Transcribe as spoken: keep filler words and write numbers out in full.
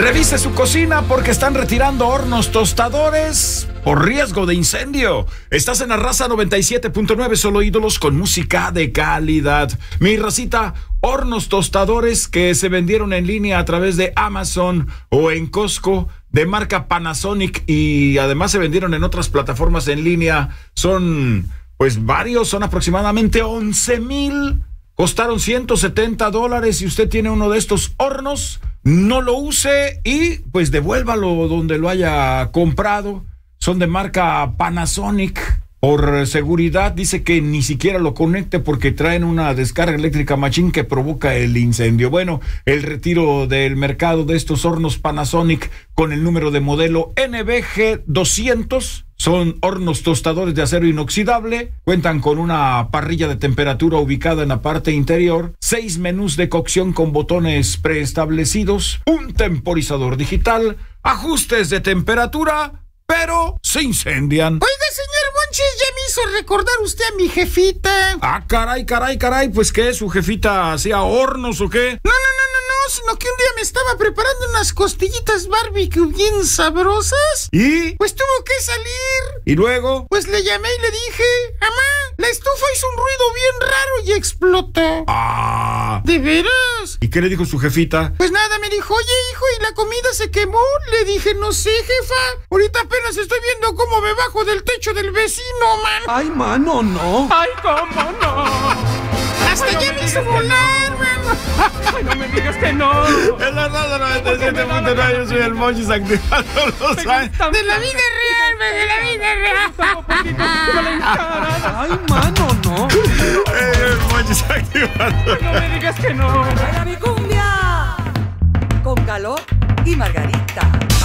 Revise su cocina porque están retirando hornos tostadores por riesgo de incendio. Estás en la Raza noventa y siete punto nueve, solo ídolos con música de calidad. Mi racita, hornos tostadores que se vendieron en línea a través de Amazon o en Costco, de marca Panasonic, y además se vendieron en otras plataformas en línea. Son, pues, varios, son aproximadamente once mil. Costaron ciento setenta dólares. Si usted tiene uno de estos hornos, no lo use y pues devuélvalo donde lo haya comprado. Son de marca Panasonic. Por seguridad dice que ni siquiera lo conecte porque traen una descarga eléctrica machín que provoca el incendio. Bueno, el retiro del mercado de estos hornos Panasonic con el número de modelo N B G doscientos. Son hornos tostadores de acero inoxidable, cuentan con una parrilla de temperatura ubicada en la parte interior, seis menús de cocción con botones preestablecidos, un temporizador digital, ajustes de temperatura, pero se incendian. Oiga, señor Monchis, ya me hizo recordar usted a mi jefita. Ah, caray, caray, caray, pues ¿qué? ¿Su jefita hacía hornos o qué? No, no, no, no, no, sino que un día me estaba preparando unas costillitas barbecue bien sabrosas. ¿Y? Pues tuvo que salir. ¿Y luego? Pues le llamé y le dije, mamá, la estufa hizo un ruido bien raro y explotó. Ah. ¿De veras? ¿Y qué le dijo su jefita? Pues nada, me dijo, oye, hijo, ¿y la comida se quemó? Le dije, no sé, jefa. Ahorita apenas estoy viendo cómo me bajo del techo del vecino, man. Ay, mano, no. Ay, cómo no. Hasta ya me hizo volar, man. Ay, no me digas que no. En la Raza noventa y siete punto nueve, yo soy el Monchis activando los años. De la vida real, man, de la vida real. Ay, mano, no. El Monchis activando. No me digas que no. ¡Baila mi cumbia! Con Caló y Margarita.